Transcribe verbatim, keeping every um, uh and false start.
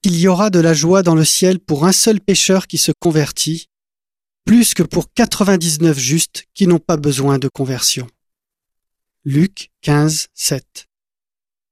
qu'il y aura de la joie dans le ciel pour un seul pécheur qui se convertit, plus que pour quatre-vingt-dix-neuf justes qui n'ont pas besoin de conversion. Luc quinze, sept.